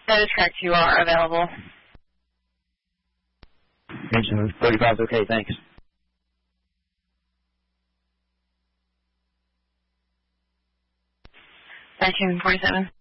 That is correct. You are available. Mention 45 is okay, thanks. Mention 47.